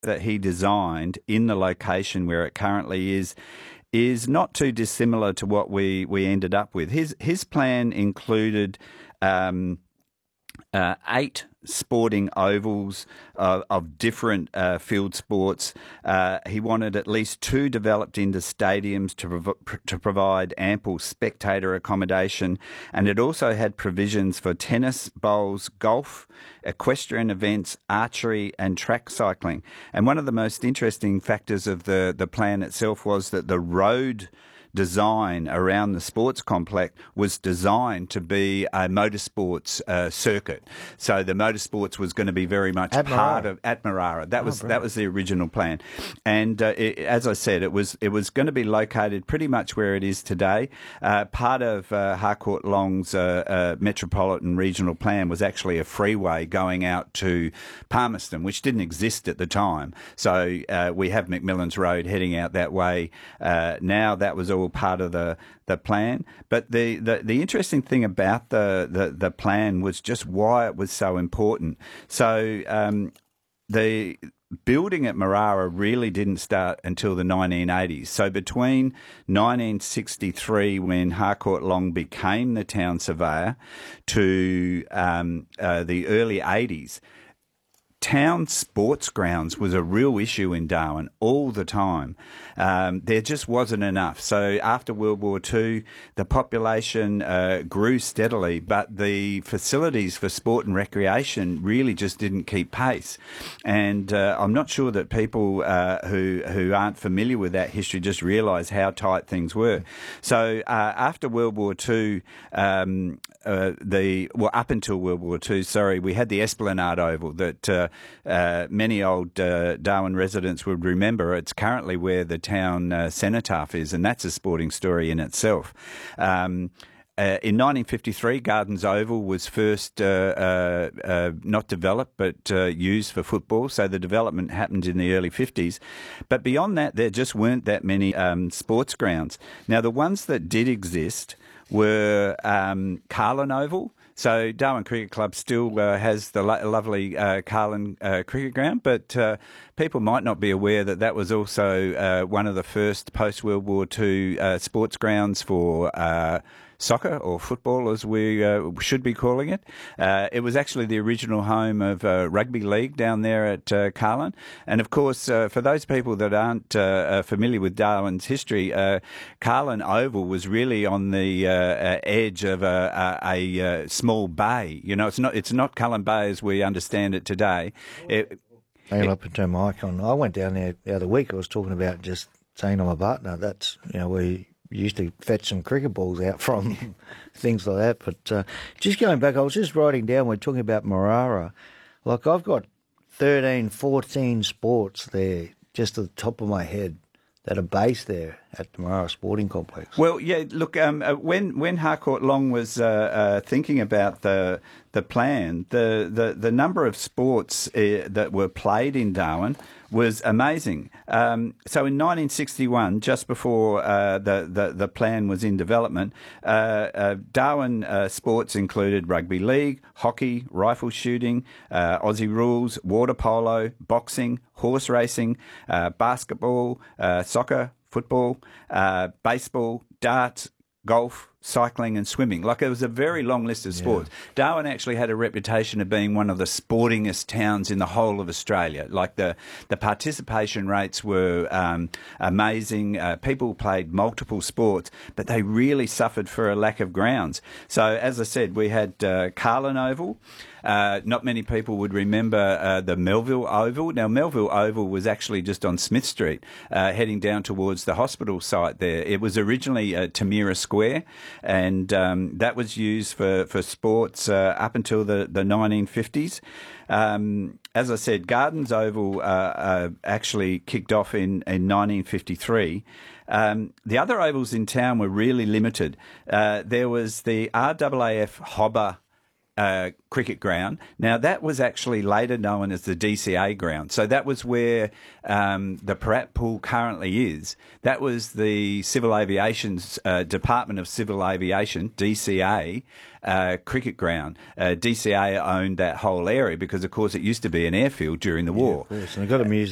that he designed in the location where it currently is not too dissimilar to what we ended up with. His plan included 8 sporting ovals of different field sports. He wanted at least 2 developed into stadiums to provide ample spectator accommodation, and it also had provisions for tennis, bowls, golf, equestrian events, archery and track cycling. And one of the most interesting factors of the plan itself was that the road design around the sports complex was designed to be a motorsports circuit. So the motorsports was going to be very much part of Atmarara. That was the original plan. And as I said, it was going to be located pretty much where it is today. Part of Harcourt Long's metropolitan regional plan was actually a freeway going out to Palmerston, which didn't exist at the time. So we have McMillan's Road heading out that way now. That was all part of the plan. But the interesting thing about the plan was just why it was so important. So the building at Marara really didn't start until the 1980s. So between 1963, when Harcourt Long became the town surveyor, to the early 80s, town sports grounds was a real issue in Darwin all the time. There just wasn't enough. So after World War II, the population grew steadily, but the facilities for sport and recreation really just didn't keep pace. And I'm not sure that people who aren't familiar with that history just realise how tight things were. So after World War II, up until World War II, we had the Esplanade Oval that many old Darwin residents would remember. It's currently where the town cenotaph is, and that's a sporting story in itself. In 1953, Gardens Oval was first not developed but used for football, so the development happened in the early 50s. But beyond that, there just weren't that many sports grounds. Now, the ones that did exist were Carlin Oval. So Darwin Cricket Club still has the lovely Carlin Cricket Ground, but people might not be aware that that was also one of the first post-World War II sports grounds for soccer, or football as we should be calling it. It was actually the original home of rugby league down there at Carlin. And of course, for those people that aren't familiar with Darwin's history, Carlin Oval was really on the edge of a small bay. You know, it's not Cullen Bay as we understand it today. Hang on, put my mic on. I went down there the other week. I was talking about just saying to my partner, that's, we used to fetch some cricket balls out from, things like that. But just going back, I was just writing down, we're talking about Marara. Like, I've got 13, 14 sports there, just at the top of my head, that are based there at the Marara Sporting Complex. Well, yeah, look, when Harcourt Long was thinking about the plan, the number of sports that were played in Darwin was amazing. So in 1961, just before the plan was in development, Darwin sports included rugby league, hockey, rifle shooting, Aussie rules, water polo, boxing, horse racing, basketball, soccer, football, baseball, darts, golf, cycling and swimming. Like, it was a very long list of sports. Yeah. Darwin actually had a reputation of being one of the sportingest towns in the whole of Australia. Like, the participation rates were amazing. People played multiple sports, but they really suffered for a lack of grounds. So, as I said, we had Carlin Oval. Not many people would remember the Melville Oval. Now, Melville Oval was actually just on Smith Street, heading down towards the hospital site there. It was originally Tamira Square, and that was used for sports up until the 1950s. As I said, Gardens Oval actually kicked off in 1953. The other ovals in town were really limited. There was the RAAF Hobber cricket ground. Now, that was actually later known as the DCA ground. So that was where the Parat Pool currently is. That was the Civil Aviation's Department of Civil Aviation, DCA, cricket ground. DCA owned that whole area because, of course, it used to be an airfield during the war. Of course, and they've got a museum